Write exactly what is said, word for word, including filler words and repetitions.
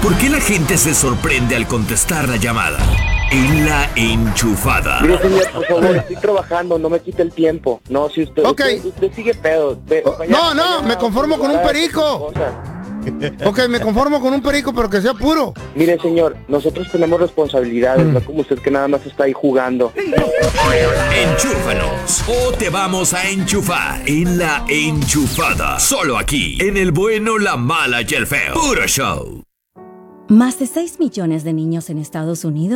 ¿Por qué la gente se sorprende al contestar la llamada? En La Enchufada. Mire, señor, por favor, estoy trabajando, no me quite el tiempo. No, si usted, Okay. usted, usted sigue pedo. Ve, Oh, vaya, no, no, vaya, me conformo con un vaya, perico. cosas. Ok, me conformo con un perico, pero que sea puro. Mire, señor, nosotros tenemos responsabilidades, Mm. no como usted que nada más está ahí jugando. Enchúfanos o te vamos a enchufar en La Enchufada. Solo aquí, en el bueno, la mala y el feo. Puro show. Más de seis millones de niños en Estados Unidos